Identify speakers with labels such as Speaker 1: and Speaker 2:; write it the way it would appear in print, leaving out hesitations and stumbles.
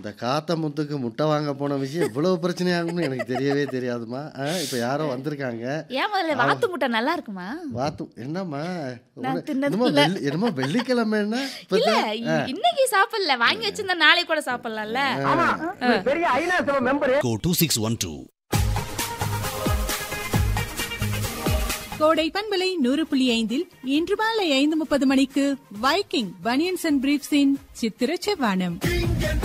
Speaker 1: அந்த காத்த முத்துக்கு முட்டை வாங்க போன விஷயம் இவ்வளவு பிரச்சனையாகும்னு எனக்கு தெரியவே தெரியாதுமா. இப்ப யாரோ வந்திருக்காங்க.
Speaker 2: ஏன் முதல்ல வாத்து முட்டை நல்லா இருக்குமா?
Speaker 1: வாத்து என்னம்மா
Speaker 2: நான்
Speaker 1: என்னமோ
Speaker 2: தின்னதுல
Speaker 1: என்னமோ வெள்ளிக்கிழமை என்ன
Speaker 2: இல்ல இன்னைக்கு சாப்பிடல, வாங்கி வச்சிருந்தா நாளைக்கு கூட சாப்பிடலாம்ல.
Speaker 3: பெரிய ஐநா சபை மெம்பர்
Speaker 4: Go 2612.
Speaker 5: கோடை பண்பலை 100.5 இன்று மாலை 5:30 மணிக்கு வைக்கிங் பனியன்ஸ் அண்ட் பிரீஃப்ஸின் சித்திர செவ்வானம்.